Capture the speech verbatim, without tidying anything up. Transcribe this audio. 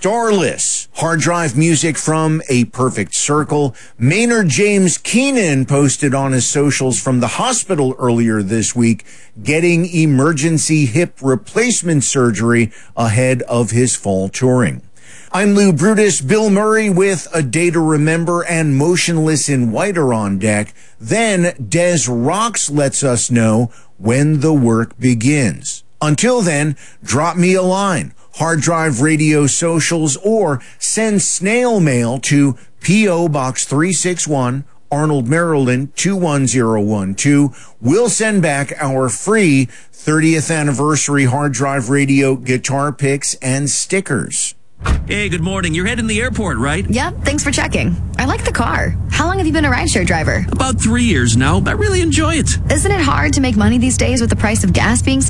Starless, hard drive music from A Perfect Circle. Maynard James Keenan posted on his socials from the hospital earlier this week, getting emergency hip replacement surgery ahead of his fall touring. I'm Lou Brutus. Bill Murray with A Day to Remember and Motionless in White are on deck. Then Des Rocks lets us know when the work begins. Until then, drop me a line, Hard Drive Radio socials, or send snail mail to P O. Box three sixty-one, Arnold, Maryland two one zero one two. We'll send back our free thirtieth anniversary Hard Drive Radio guitar picks and stickers. Hey, good morning. You're heading to the airport, right? Yep, thanks for checking. I like the car. How long have you been a rideshare driver? About three years now. I really enjoy it. Isn't it hard to make money these days with the price of gas being so